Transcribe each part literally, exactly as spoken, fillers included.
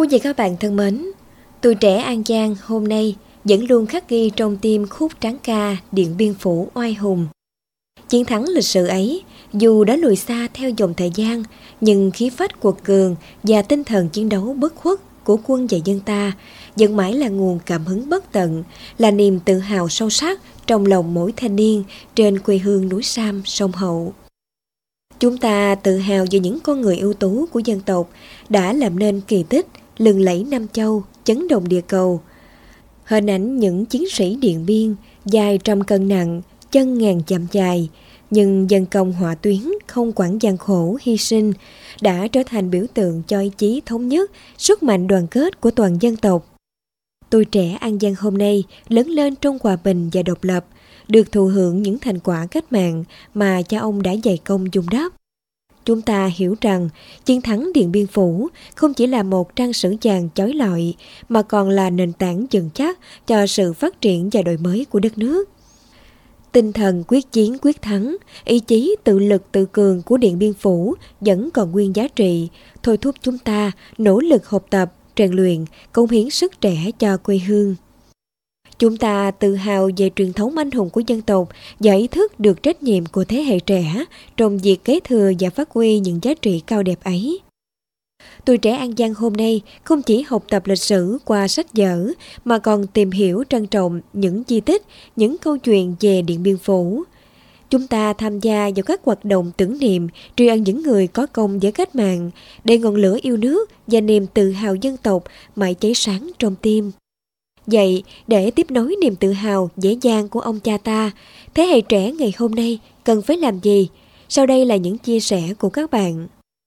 Quý vị các bạn thân mến, tuổi trẻ An Giang hôm nay vẫn luôn khắc ghi trong tim khúc tráng ca Điện Biên Phủ oai hùng. Chiến thắng lịch sử ấy, dù đã lùi xa theo dòng thời gian, nhưng khí phách quật cường và tinh thần chiến đấu bất khuất của quân và dân ta vẫn mãi là nguồn cảm hứng bất tận, là niềm tự hào sâu sắc trong lòng mỗi thanh niên trên quê hương núi Sam, sông Hậu. Chúng ta tự hào về những con người ưu tú của dân tộc đã làm nên kỳ tích lừng lẫy Nam Châu, chấn động địa cầu. Hình ảnh những chiến sĩ Điện Biên dài trăm cân nặng, chân ngàn dặm dài, nhưng dân công hỏa tuyến không quản gian khổ hy sinh đã trở thành biểu tượng cho ý chí thống nhất, sức mạnh đoàn kết của toàn dân tộc. Tuổi trẻ An Giang hôm nay lớn lên trong hòa bình và độc lập, được thụ hưởng những thành quả cách mạng mà cha ông đã dày công vun đắp. Chúng ta hiểu rằng chiến thắng Điện Biên Phủ không chỉ là một trang sử vàng chói lọi mà còn là nền tảng vững chắc cho sự phát triển và đổi mới của đất nước. Tinh thần quyết chiến quyết thắng, ý chí tự lực tự cường của Điện Biên Phủ vẫn còn nguyên giá trị, thôi thúc chúng ta nỗ lực học tập, rèn luyện, cống hiến sức trẻ cho quê hương. Chúng ta tự hào về truyền thống anh hùng của dân tộc và ý thức được trách nhiệm của thế hệ trẻ trong việc kế thừa và phát huy những giá trị cao đẹp ấy. Tuổi trẻ An Giang hôm nay không chỉ học tập lịch sử qua sách vở mà còn tìm hiểu trân trọng những di tích, những câu chuyện về Điện Biên Phủ. Chúng ta tham gia vào các hoạt động tưởng niệm, tri ân những người có công với cách mạng, để ngọn lửa yêu nước và niềm tự hào dân tộc mãi cháy sáng trong tim. Vậy, để tiếp nối niềm tự hào dễ dàng của ông cha ta, thế hệ trẻ ngày hôm nay cần phải làm gì? Sau đây là những chia sẻ của các bạn.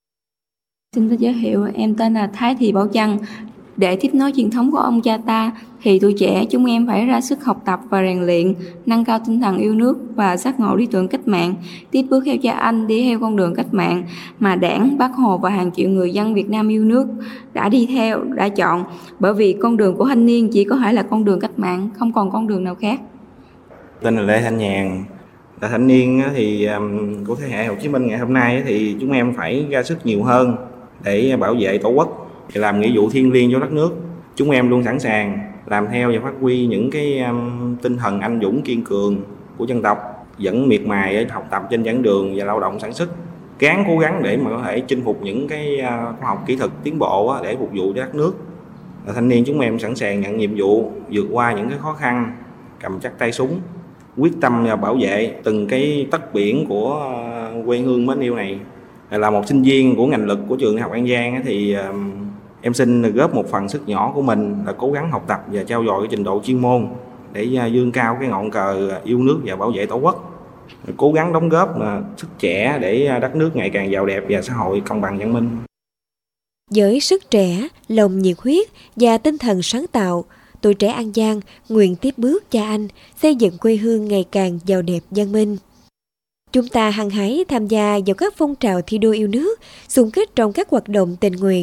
Xin giới thiệu, em tên là Thái Thị Bảo Trân. Để tiếp nối truyền thống của ông cha ta, thì tuổi trẻ chúng em phải ra sức học tập và rèn luyện, nâng cao tinh thần yêu nước và giác ngộ lý tưởng cách mạng, tiếp bước theo cha anh đi theo con đường cách mạng mà Đảng, Bác Hồ và hàng triệu người dân Việt Nam yêu nước đã đi theo, đã chọn. Bởi vì con đường của thanh niên chỉ có thể là con đường cách mạng, không còn con đường nào khác. Tên là Lê Thanh Nhàn, là thanh niên thì của thế hệ Hồ Chí Minh ngày hôm nay thì chúng em phải ra sức nhiều hơn để bảo vệ Tổ quốc, để làm nghĩa vụ thiêng liêng cho đất nước. Chúng em luôn sẵn sàng làm theo và phát huy những cái um, tinh thần anh dũng kiên cường của dân tộc, vẫn miệt mài để học tập trên giảng đường và lao động sản xuất, gắng cố gắng để mà có thể chinh phục những cái uh, khoa học kỹ thuật tiến bộ uh, để phục vụ cho đất nước. Là thanh niên chúng em sẵn sàng nhận nhiệm vụ, vượt qua những cái khó khăn, cầm chắc tay súng, quyết tâm và bảo vệ từng cái tấc biển của uh, quê hương mến yêu này. Là một sinh viên của ngành lực của trường Đại học An Giang thì uh, em xin góp một phần sức nhỏ của mình là cố gắng học tập và trau dồi cái trình độ chuyên môn để uh, vươn cao cái ngọn cờ yêu nước và bảo vệ Tổ quốc, cố gắng đóng góp uh, sức trẻ để đất nước ngày càng giàu đẹp và xã hội công bằng văn minh. Với sức trẻ, lòng nhiệt huyết và tinh thần sáng tạo, tuổi trẻ An Giang nguyện tiếp bước cha anh xây dựng quê hương ngày càng giàu đẹp văn minh. Chúng ta hăng hái tham gia vào các phong trào thi đua yêu nước, xung kích trong các hoạt động tình nguyện